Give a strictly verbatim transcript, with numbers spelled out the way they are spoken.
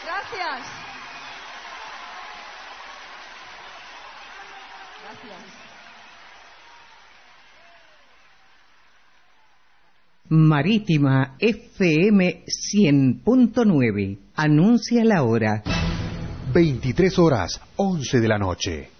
Gracias. Gracias. Marítima F M cien punto nueve. Anuncia la hora. veintitrés horas, once de la noche.